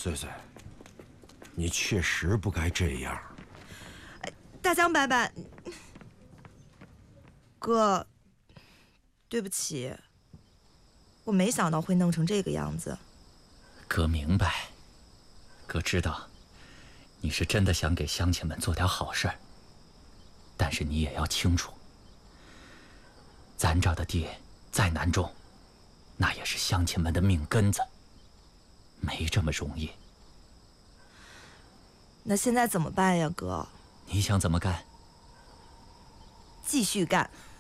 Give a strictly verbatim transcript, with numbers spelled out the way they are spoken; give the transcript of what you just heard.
岁岁，你确实不该这样。 大江伯伯，哥，对不起，我没想到会弄成这个样子。 哥明白，哥知道，你是真的想给乡亲们做点好事儿。但是你也要清楚，咱这儿的地再难种，那也是乡亲们的命根子，没这么容易。 那现在怎么办呀，哥？ 你想怎么干？ 继续干。